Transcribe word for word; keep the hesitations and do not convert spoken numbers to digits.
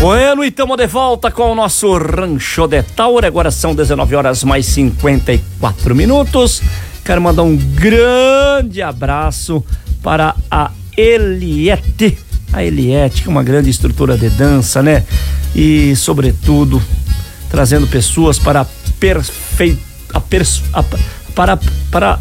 Bueno, e estamos de volta com o nosso Rancho de Tauro. Agora são dezenove horas mais cinquenta e quatro minutos. Quero mandar um grande abraço para a Eliette. A Eliette, que é uma grande instrutora de dança, né? E, sobretudo, trazendo pessoas para perfeito, a pers, a, para, para